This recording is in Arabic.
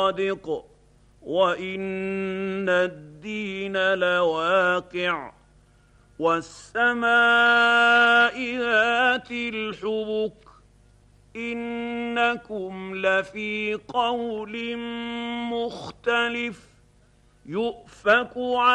صادق وإن الدين لواقع والسماء ذات الحبك إنكم لفي قول مختلف يؤفك